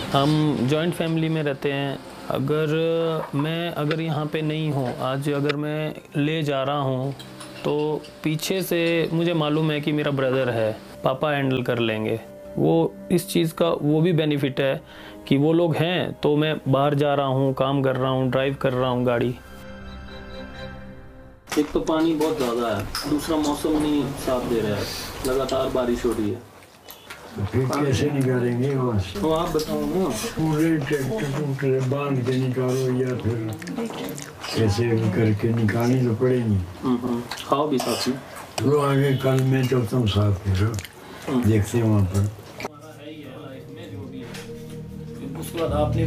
हम joint family में रहते हैं। अगर यहाँ पे नहीं हूँ, आज अगर मैं ले जा रहा हूँ तो पीछे से मुझे मालूम है कि मेरा ब्रदर है, पापा हैंडल कर लेंगे। वो इस चीज़ का वो भी बेनिफिट है कि वो लोग हैं तो मैं बाहर जा रहा हूँ, काम कर रहा हूँ, ड्राइव कर रहा हूँ गाड़ी। एक तो पानी बहुत ज़्यादा है, दूसरा मौसम नहीं साथ दे रहा है, लगातार बारिश हो रही है। तो फिर कैसे निकालेंगे वहाँ से? तो आप बताओ ना। पूरे ट्रैक्टर बांध के निकालो या फिर कैसे भी करके निकालनी तो पड़ेगी। खाओ भी साथ में। तो आगे कल मैं चलता हूँ साथ फिर देखते हैं वहाँ पर। उसके बाद आपने